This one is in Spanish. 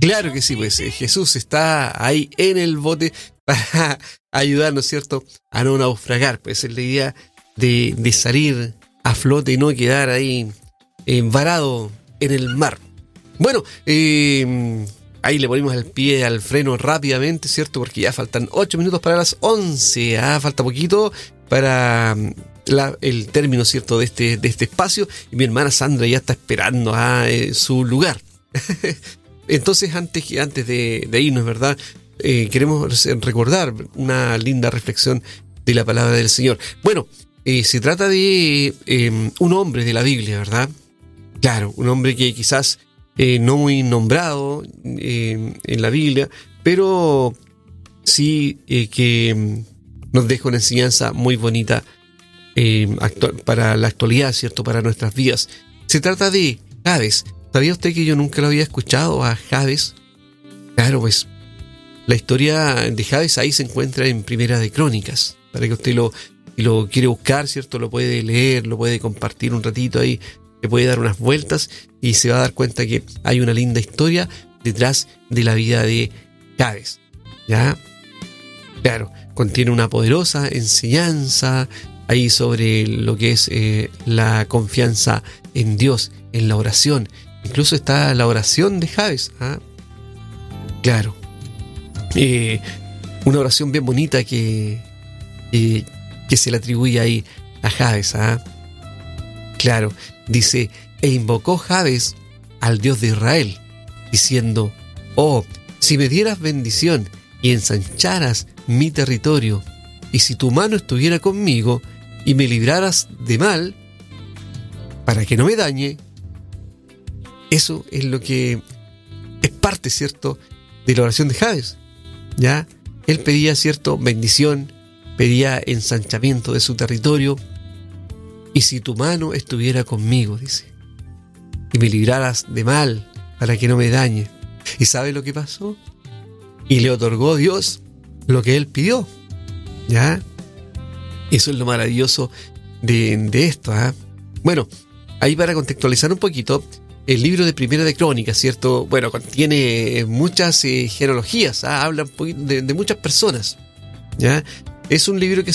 Claro que sí, pues Jesús está ahí en el bote para ayudarnos, ¿cierto?, a no naufragar. Pues es la idea de salir a flote y no quedar ahí varado en el mar. Bueno, ahí le ponemos el pie al freno rápidamente, ¿cierto? Porque ya faltan 8 minutos para las 11. Falta poquito para el término, ¿cierto?, de este espacio. Y mi hermana Sandra ya está esperando a su lugar. Entonces, antes de irnos, ¿verdad? Queremos recordar una linda reflexión de la palabra del Señor. Bueno, se trata de un hombre de la Biblia, ¿verdad? Claro, un hombre que quizás no muy nombrado en la Biblia, pero sí que nos deja una enseñanza muy bonita para la actualidad, ¿cierto? Para nuestras vidas. Se trata de Jabes. ¿Sabía usted que yo nunca lo había escuchado a Jabes? Claro, pues la historia de Jabes ahí se encuentra en Primera de Crónicas. Para que usted lo quiere buscar, ¿cierto? Lo puede leer, lo puede compartir un ratito ahí, le puede dar unas vueltas y se va a dar cuenta que hay una linda historia detrás de la vida de Jabes. ¿Ya? Claro, contiene una poderosa enseñanza ahí sobre lo que es la confianza en Dios, en la oración. Incluso está la oración de Jabes. Claro. Una oración bien bonita que se le atribuye ahí a Jabes. Claro. Dice: e invocó Jabes al Dios de Israel, diciendo: oh, si me dieras bendición y ensancharas mi territorio, y si tu mano estuviera conmigo y me libraras de mal, para que no me dañe. Eso es lo que es parte, ¿cierto?, de la oración de Jabes. ¿Ya? Él pedía, ¿cierto?, bendición, pedía ensanchamiento de su territorio. Y si tu mano estuviera conmigo, dice, y me libraras de mal, para que no me dañe. ¿Y sabe lo que pasó? Y le otorgó Dios lo que él pidió. ¿Ya? Eso es lo maravilloso de esto. Bueno, ahí para contextualizar un poquito, el libro de Primera de Crónicas, ¿cierto? Bueno, contiene muchas genealogías, habla un poquito de muchas personas. ¿Ya? Es un libro que